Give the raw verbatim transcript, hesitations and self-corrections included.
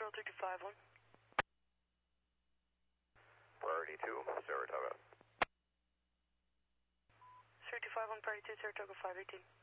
Control three two five one. Priority two, Saratoga. three two five one, Priority two, Saratoga five eighteen.